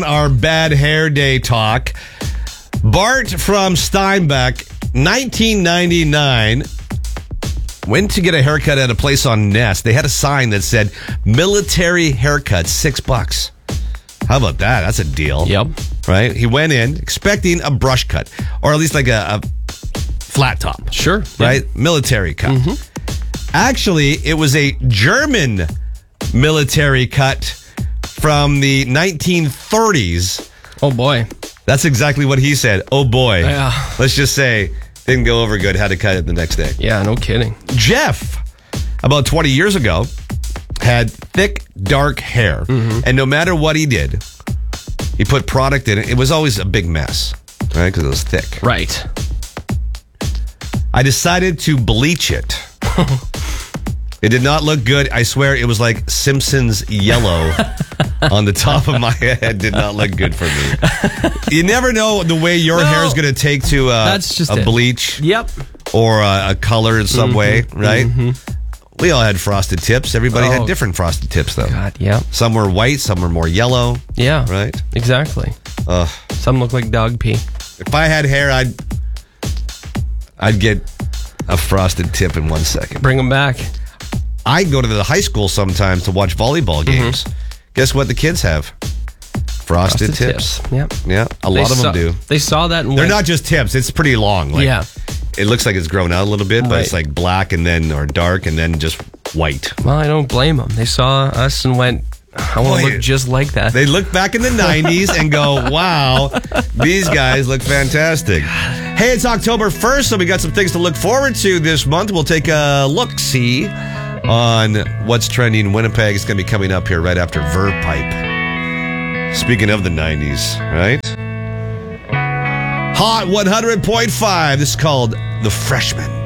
Our bad hair day talk. Bart from Steinbeck, 1999, went to get a haircut at a place on Nest. They had a sign that said, military haircut, $6. How about that? That's a deal. Yep. Right? He went in expecting a brush cut, or at least like a flat top. Sure. Right? Military cut. Actually, it was a German military cut from the 1930s. Oh, boy. That's exactly what he said. Oh, boy. Yeah. Let's just say, didn't go over good. Had to cut it the next day. Yeah, no kidding. Jeff, about 20 years ago, had thick, dark hair. And no matter what he did, he put product in it. It was always a big mess, right? Because it was thick. Right. I decided to bleach it. It did not look good. I swear it was like Simpsons yellow on the top of my head. Did not look good for me. You never know the way your hair is going to take to That's just a it. bleach Yep. or a color in some way, right? We all had frosted tips. Everybody had Oh. different frosted tips, though. God, yeah. Some were white, some were more yellow, Yeah. right? Exactly. Some look like dog pee. If I had hair, I'd get a frosted tip in 1 second. Bring them back. I go to the high school sometimes to watch volleyball games. Guess what the kids have? Frosted tips. Yep. Yeah, a lot of them do. They saw that and They're went, not just tips. It's pretty long. Like, Yeah. It looks like it's grown out a little bit, but Right. it's like black and then, or dark and then just white. Well, I don't blame them. They saw us and went, I want to Boy, look just like that. They look back in the 90s and go, wow, these guys look fantastic. Hey, it's October 1st, so we got some things to look forward to this month. We'll take a look-see on what's trending in Winnipeg. It's going to be coming up here right after Verve Pipe. Speaking of the 90s, right? Hot 100.5. This is called The Freshman.